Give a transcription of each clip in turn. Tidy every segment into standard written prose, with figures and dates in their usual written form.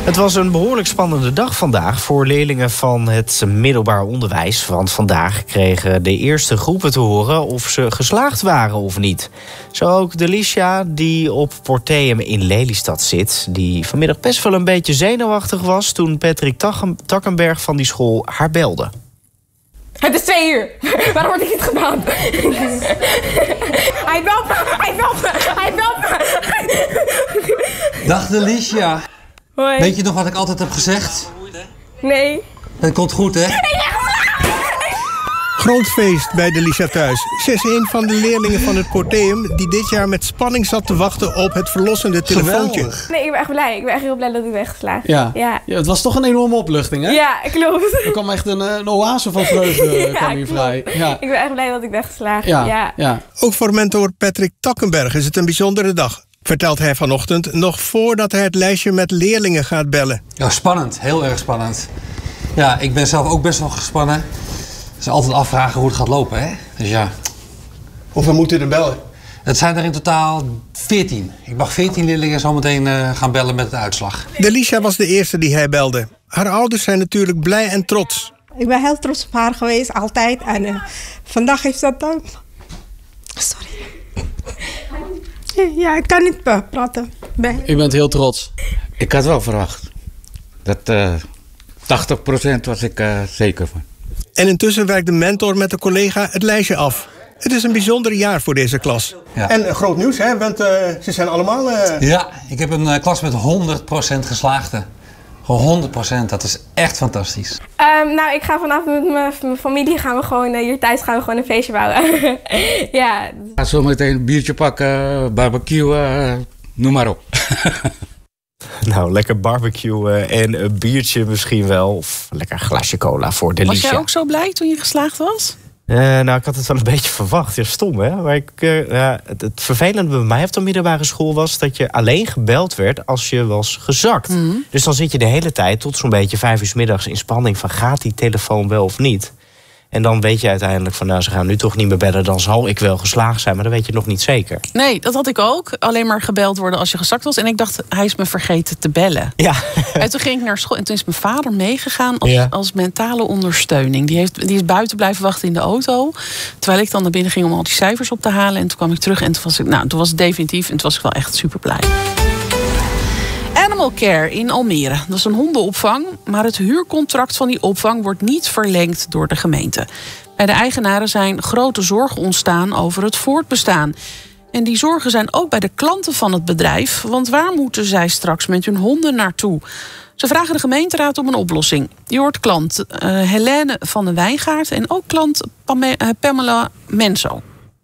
Het was een behoorlijk spannende dag vandaag voor leerlingen van het middelbaar onderwijs. Want vandaag kregen de eerste groepen te horen of ze geslaagd waren of niet. Zo ook Delicia, die op Porteum in Lelystad zit. Die vanmiddag best wel een beetje zenuwachtig was toen Patrick Takkenberg van die school haar belde. Het is 2 uur. Waarom word ik niet gedaan? Hij belt me. Dag Delicia. Hoi. Weet je nog wat ik altijd heb gezegd? Nee. Het komt goed, hè? Groot feest bij Delicia thuis. Ze is een van de leerlingen van het Porteum die dit jaar met spanning zat te wachten op het verlossende telefoontje. Geweldig. Nee, ik ben echt blij. Ik ben echt heel blij dat ik ben geslaagd. Ja. Ja. Ja, het was toch een enorme opluchting, hè? Ja, klopt. Er kwam echt een oase van vreugde kwam hier klopt. vrij. Ja. Ik ben echt blij dat ik ben geslaagd. Ja. Ook voor mentor Patrick Takkenberg is het een bijzondere dag, vertelt hij vanochtend, nog voordat hij het lijstje met leerlingen gaat bellen. Ja, spannend. Heel erg spannend. Ja, ik ben zelf ook best wel gespannen. Het is altijd afvragen hoe het gaat lopen, hè? Dus ja. Hoeveel moet u er bellen? Het zijn er in totaal 14. Ik mag 14 leerlingen zo meteen gaan bellen met de uitslag. Delicia was de eerste die hij belde. Haar ouders zijn natuurlijk blij en trots. Ik ben heel trots op haar geweest, altijd. En vandaag heeft dat dan... Sorry. Ja, ik kan niet praten. U bent heel trots. Ik had wel verwacht. Dat 80% was ik zeker van. En intussen werkt de mentor met de collega het lijstje af. Het is een bijzonder jaar voor deze klas. Ja. En groot nieuws, hè? Want ze zijn allemaal... Ja, ik heb een klas met 100% geslaagden. Gewoon 100%. Dat is echt fantastisch. Nou, ik ga vanaf met mijn familie gaan we gewoon hier thuis gaan we gewoon een feestje bouwen. Ja. Ga zo meteen een biertje pakken, barbecue, noem maar op. Nou, lekker barbecuen en een biertje misschien wel. Of lekker een glasje cola voor Delicia. Was jij ook zo blij toen je geslaagd was? Nou, ik had het wel een beetje verwacht. Ja, stom, hè? Maar het vervelende bij mij op de middelbare school was dat je alleen gebeld werd als je was gezakt. Mm-hmm. Dus dan zit je de hele tijd tot zo'n beetje 5 uur 's middags in spanning van gaat die telefoon wel of niet? En dan weet je uiteindelijk van nou, ze gaan nu toch niet meer bellen, dan zal ik wel geslaagd zijn, maar dan weet je nog niet zeker. Nee, dat had ik ook. Alleen maar gebeld worden als je gezakt was. En ik dacht, hij is me vergeten te bellen. Ja. En toen ging ik naar school en toen is mijn vader meegegaan als mentale ondersteuning. Die is buiten blijven wachten in de auto. Terwijl ik dan naar binnen ging om al die cijfers op te halen. En toen kwam ik terug en toen was het definitief. En toen was ik wel echt super blij. Animal Care in Almere. Dat is een hondenopvang, maar het huurcontract van die opvang wordt niet verlengd door de gemeente. Bij de eigenaren zijn grote zorgen ontstaan over het voortbestaan. En die zorgen zijn ook bij de klanten van het bedrijf, want waar moeten zij straks met hun honden naartoe? Ze vragen de gemeenteraad om een oplossing. Je hoort klant Helene van de Wijngaard en ook klant Pamela Menzo.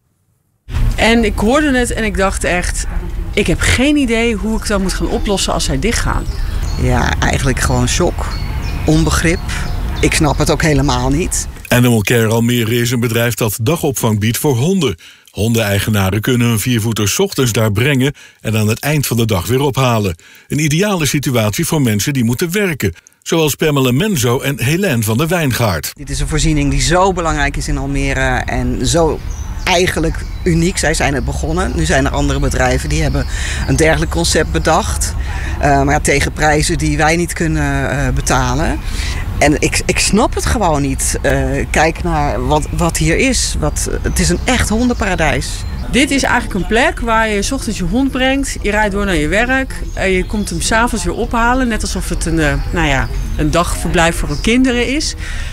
En ik hoorde het en ik dacht echt, ik heb geen idee hoe ik dat moet gaan oplossen als zij dichtgaan. Ja, eigenlijk gewoon shock, onbegrip. Ik snap het ook helemaal niet. Animal Care Almere is een bedrijf dat dagopvang biedt voor honden. Hondeneigenaren kunnen hun viervoeters 's ochtends daar brengen en aan het eind van de dag weer ophalen. Een ideale situatie voor mensen die moeten werken. Zoals Pamela Menzo en Helene van de Wijngaard. Dit is een voorziening die zo belangrijk is in Almere en zo eigenlijk uniek. Zij zijn het begonnen. Nu zijn er andere bedrijven die hebben een dergelijk concept bedacht. Maar ja, tegen prijzen die wij niet kunnen betalen. En ik snap het gewoon niet. Kijk naar wat hier is. Het is een echt hondenparadijs. Dit is eigenlijk een plek waar je 's ochtends je hond brengt. Je rijdt door naar je werk. Je komt hem 's avonds weer ophalen. Net alsof het een dagverblijf voor kinderen is.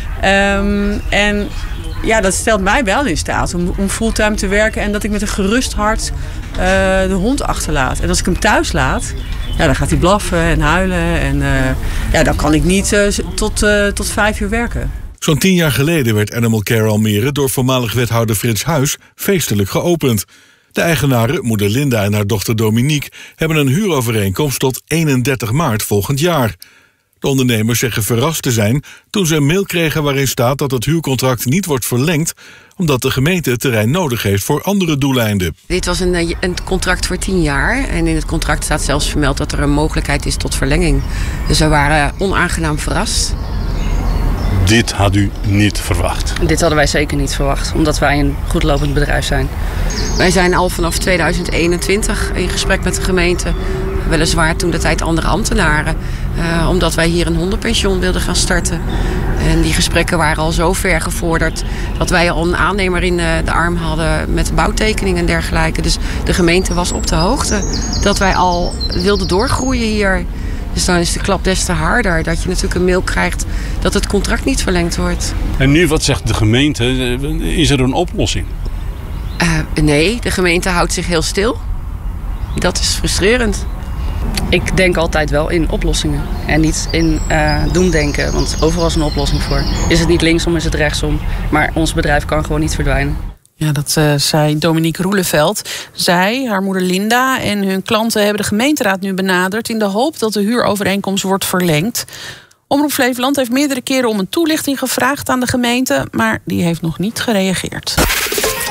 En ja, dat stelt mij wel in staat om fulltime te werken en dat ik met een gerust hart de hond achterlaat. En als ik hem thuis laat, ja, dan gaat hij blaffen en huilen. En dan kan ik niet tot 5 uur werken. Zo'n 10 jaar geleden werd Animal Care Almere door voormalig wethouder Frits Huis feestelijk geopend. De eigenaren, moeder Linda en haar dochter Dominique, hebben een huurovereenkomst tot 31 maart volgend jaar. De ondernemers zeggen verrast te zijn toen ze een mail kregen waarin staat dat het huurcontract niet wordt verlengd omdat de gemeente het terrein nodig heeft voor andere doeleinden. Dit was een contract voor 10 jaar en in het contract staat zelfs vermeld dat er een mogelijkheid is tot verlenging. Dus we waren onaangenaam verrast. Dit had u niet verwacht? Dit hadden wij zeker niet verwacht, omdat wij een goed lopend bedrijf zijn. Wij zijn al vanaf 2021 in gesprek met de gemeente. Weliswaar toen de tijd andere ambtenaren. Omdat wij hier een hondenpension wilden gaan starten. En die gesprekken waren al zo ver gevorderd dat wij al een aannemer in de arm hadden met bouwtekeningen en dergelijke. Dus de gemeente was op de hoogte dat wij al wilden doorgroeien hier. Dus dan is de klap des te harder dat je natuurlijk een mail krijgt dat het contract niet verlengd wordt. En nu, wat zegt de gemeente? Is er een oplossing? Nee, de gemeente houdt zich heel stil. Dat is frustrerend. Ik denk altijd wel in oplossingen en niet in doemdenken. Want overal is een oplossing voor. Is het niet linksom, is het rechtsom. Maar ons bedrijf kan gewoon niet verdwijnen. Ja, dat zei Dominique Roeleveld. Zij, haar moeder Linda en hun klanten hebben de gemeenteraad nu benaderd in de hoop dat de huurovereenkomst wordt verlengd. Omroep Flevoland heeft meerdere keren om een toelichting gevraagd aan de gemeente, maar die heeft nog niet gereageerd.